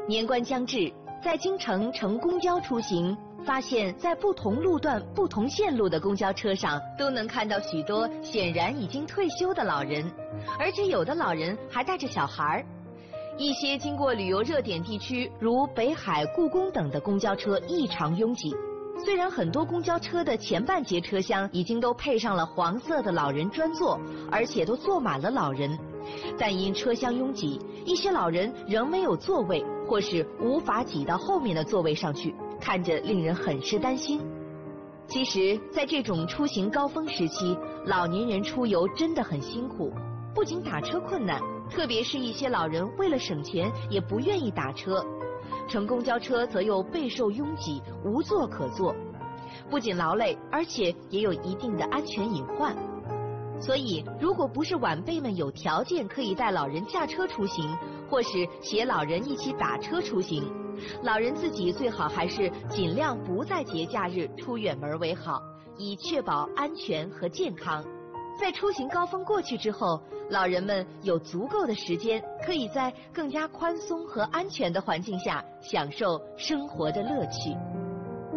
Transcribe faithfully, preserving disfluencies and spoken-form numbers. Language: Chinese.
年关将至，在京城乘公交出行，发现在不同路段、不同线路的公交车上，都能看到许多显然已经退休的老人，而且有的老人还带着小孩。一些经过旅游热点地区，如北海、故宫等的公交车异常拥挤。虽然很多公交车的前半节车厢已经都配上了黄色的老人专座，而且都坐满了老人，但因车厢拥挤，一些老人仍没有座位，或是无法挤到后面的座位上去，看着令人很是担心。其实，在这种出行高峰时期，老年人出游真的很辛苦，不仅打车困难，特别是一些老人为了省钱也不愿意打车，乘公交车则又备受拥挤，无座可坐，不仅劳累，而且也有一定的安全隐患。所以，如果不是晚辈们有条件可以带老人驾车出行，或是携老人一起打车出行，老人自己最好还是尽量不在节假日出远门为好，以确保安全和健康。在出行高峰过去之后，老人们有足够的时间，可以在更加宽松和安全的环境下享受生活的乐趣。